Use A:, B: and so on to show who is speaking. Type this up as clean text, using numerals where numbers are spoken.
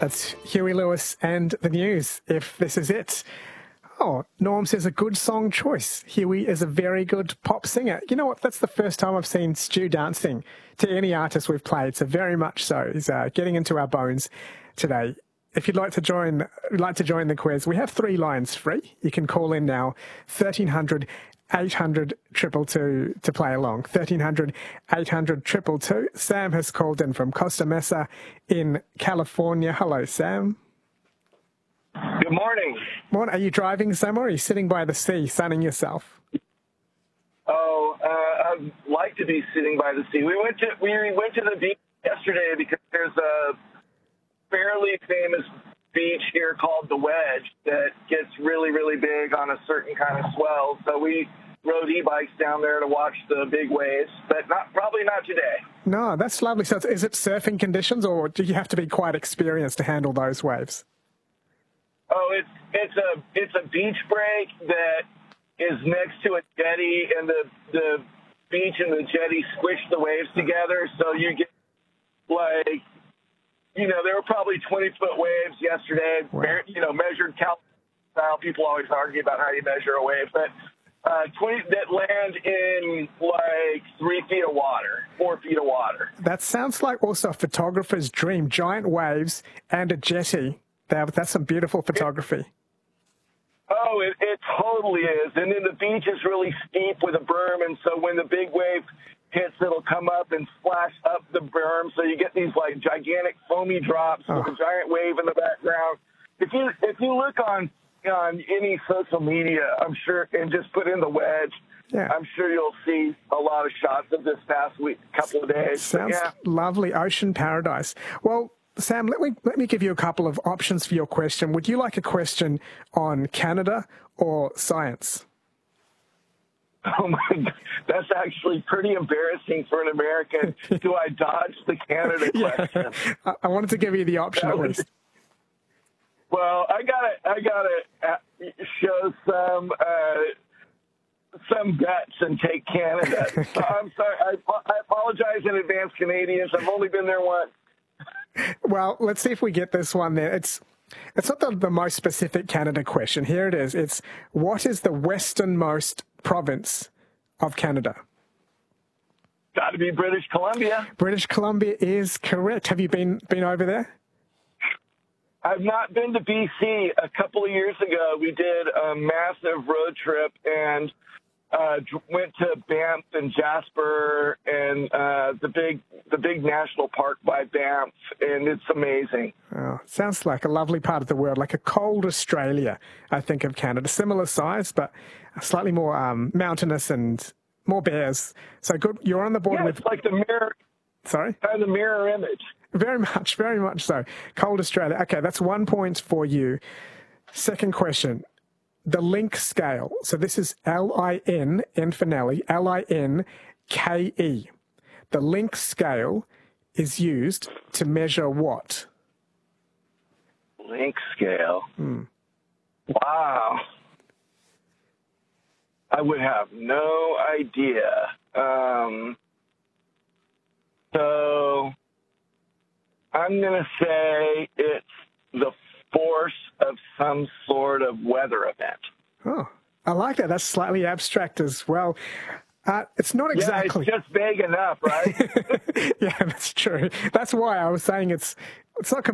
A: That's Huey Lewis and the News, If This Is It. Oh, Norm says a good song choice. Huey is a very good pop singer. You know what? That's the first time I've seen Stu dancing to any artist we've played, so very much so. He's getting into our bones today. If you'd like to join the quiz, we have 3 lines free. You can call in now, 1300 800 222 to play along. 1300 800 222. Sam has called in from Costa Mesa in California. Hello, Sam.
B: Good morning.
A: Morning. Are you driving somewhere or are you sitting by the sea sunning yourself?
B: I'd like to be sitting by the sea. We went to the beach yesterday because there's a fairly famous beach here called the Wedge that gets really, really big on a certain kind of swell. So we rode e-bikes down there to watch the big waves, but probably not today.
A: No, that's lovely. So is it surfing conditions or do you have to be quite experienced to handle those waves?
B: Oh, it's a beach break that is next to a jetty, and the beach and the jetty squish the waves together, so you get there were probably 20-foot waves yesterday. Wow. Measured style. People always argue about how you measure a wave, but 20 that land in 3 feet of water, 4 feet of water.
A: That sounds like also a photographer's dream. Giant waves and a jetty. That's some beautiful photography.
B: It totally is. And then the beach is really steep with a berm, and so when the big wave hits, it'll come up and splash up the berm, so you get these gigantic foamy drops with a giant wave in the background. If you look on any social media, I'm sure, and just put in the Wedge, I'm sure you'll see a lot of shots of this past couple of days.
A: Sounds lovely, ocean paradise. Well, Sam, let me give you a couple of options for your question. Would you like a question on Canada or science?
B: Oh my God, that's actually pretty embarrassing for an American. Do I dodge the Canada question?
A: I wanted to give you the option at least.
B: Well, I gotta show some guts and take Canada. I'm sorry. I apologize in advance, Canadians. I've only been there once.
A: Well, let's see if we get this one there. It's not the most specific Canada question. Here it is. It's what is the westernmost province of Canada?
B: Got to be British Columbia.
A: British Columbia is correct. Have you been over there?
B: I've not been to BC. A couple of years ago, we did a massive road trip and went to Banff and Jasper and the big national park by Banff, and it's amazing.
A: Oh, sounds like a lovely part of the world, like a cold Australia, I think, of Canada. Similar size, but slightly more mountainous and more bears. So good. You're on the board with...
B: it's like the mirror.
A: Sorry?
B: The mirror image.
A: Very much so. Cold Australia. Okay, that's 1 point for you. Second question. The Link scale. So this is L-I-N, N for Nelly, L-I-N-K-E. The Link scale is used to measure what?
B: Link scale. Wow. I would have no idea. So I'm going to say it's the force of some sort of weather event.
A: Oh, I like that. That's slightly abstract as well. It's not exactly...
B: Yeah, it's just vague enough, right?
A: Yeah, that's true. That's why I was saying it's not